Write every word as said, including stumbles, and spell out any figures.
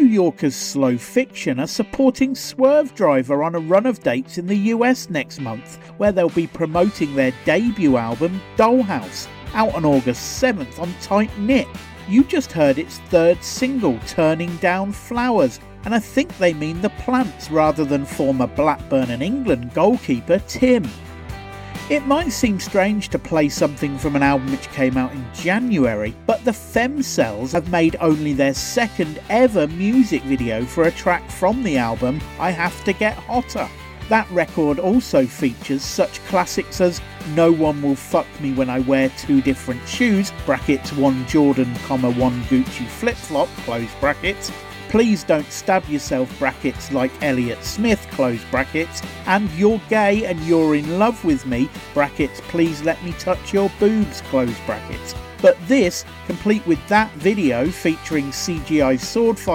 Yorker's Slow Fiction are supporting Swervedriver on a run of dates in the U S next month, where they'll be promoting their debut album, Dollhouse, out on August seventh on Tight Knit. You just heard its third single, Turning Down Flowers, and I think they mean the plants rather than former Blackburn and England goalkeeper Tim. It might seem strange to play something from an album which came out in January, but the Femcells have made only their second ever music video for a track from the album, I Have to Get Hotter. That record also features such classics as No One Will Fuck Me When I Wear Two Different Shoes, brackets one Jordan, comma one Gucci flip-flop, close brackets, Please Don't Stab Yourself, brackets like Elliott Smith, close brackets, and You're Gay and You're in Love with Me, brackets Please Let Me Touch Your Boobs, close brackets. But this, complete with that video featuring C G I sword fight